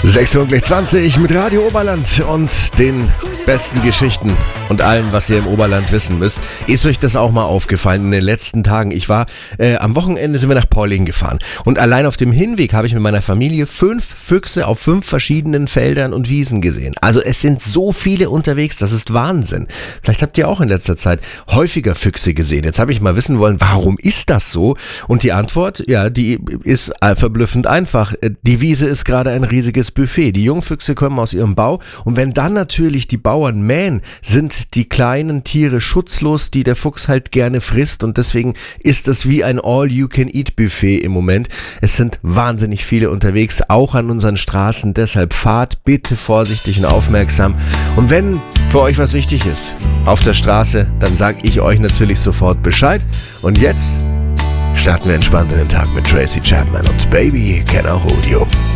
6:20 mit Radio Oberland und den besten Geschichten und allem, was ihr im Oberland wissen müsst. Ist euch das auch mal aufgefallen in den letzten Tagen? Ich war, am Wochenende sind wir nach Pauling gefahren und allein auf dem Hinweg habe ich mit meiner Familie 5 Füchse auf 5 verschiedenen Feldern und Wiesen gesehen. Also es sind so viele unterwegs, das ist Wahnsinn. Vielleicht habt ihr auch in letzter Zeit häufiger Füchse gesehen. Jetzt habe ich mal wissen wollen, warum ist das so? Und die Antwort, ja, die ist verblüffend einfach. Die Wiese ist gerade ein riesiges Buffet. Die Jungfüchse kommen aus ihrem Bau und wenn dann natürlich die Bauern mähen, sind die kleinen Tiere schutzlos, die der Fuchs halt gerne frisst und deswegen ist das wie ein All-You-Can-Eat-Buffet im Moment. Es sind wahnsinnig viele unterwegs, auch an unseren Straßen, deshalb fahrt bitte vorsichtig und aufmerksam und wenn für euch was wichtig ist auf der Straße, dann sage ich euch natürlich sofort Bescheid und jetzt starten wir entspannt in den Tag mit Tracy Chapman und Baby Can I Hold You.